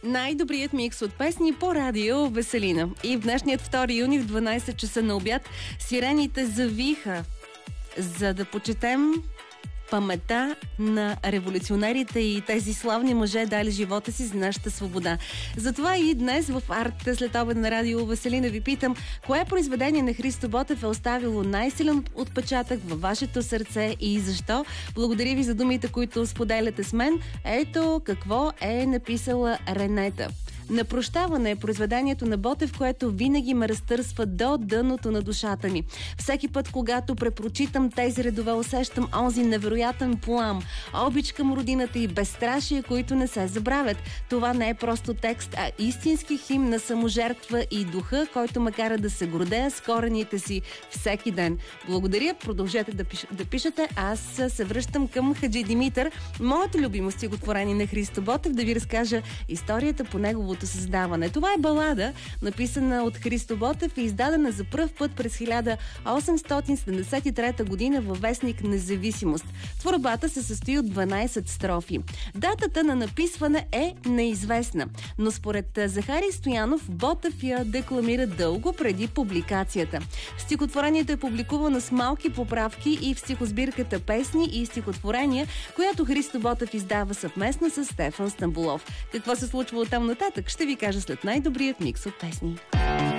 Най-добрият микс от песни по радио Веселина. И в днешният 2 юни в 12 часа на обяд сирените завиха, за да почетем паметта на революционерите и тези славни мъже дали живота си за нашата свобода. Затова и днес в Арт след обед на радио Веселина ви питам, кое произведение на Христо Ботев е оставило най-силен отпечатък във вашето сърце и защо? Благодаря ви за думите, които споделяте с мен. Ето какво е написала Ренета. На прощаване е произведението на Ботев, което винаги ме разтърсва до дъното на душата ми. Всеки път, когато препрочитам тези редове, усещам онзи невероятен плам, обич към родината и безстрашие, които не се забравят. Това не е просто текст, а истински химн на саможертва и духа, който ме кара да се гордея с корените си всеки ден. Благодаря, продължете да пишете. Аз се връщам към Хаджи Димитър, моето любимо стихотворение на Христо Ботев, да ви разкажа историята по неговото създаване. Това е балада, написана от Христо Ботев и издадена за пръв път през 1873 година във вестник Независимост. Творбата се състои от 12 строфи. Датата на написване е неизвестна, но според Захари Стоянов Ботев я декламира дълго преди публикацията. Стихотворението е публикувано с малки поправки и в стихосбирката Песни и стихотворения, която Христо Ботев издава съвместно с Стефан Стамболов. Какво се случва оттам нататък, ще ви кажа след най-добрият микс от песни.